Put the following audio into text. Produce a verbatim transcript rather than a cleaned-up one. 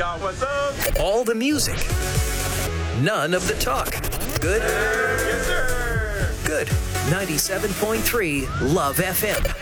y'all, what's up? All the music. None of the talk. Good? Yes, sir. Good. ninety-seven point three Love F M.